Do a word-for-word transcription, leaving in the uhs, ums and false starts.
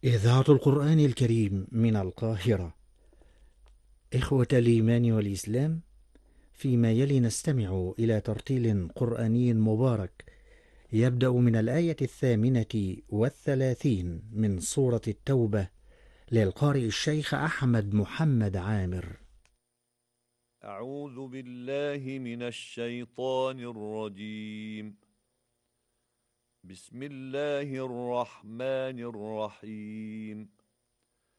إذاعة القرآن الكريم من القاهرة. إخوة الإيمان والإسلام، فيما يلي نستمع إلى ترتيل قرآني مبارك يبدأ من الآية الثامنة والثلاثين من سورة التوبة، للقارئ الشيخ أحمد محمد عامر. أعوذ بالله من الشيطان الرجيم. بسم الله الرحمن الرحيم.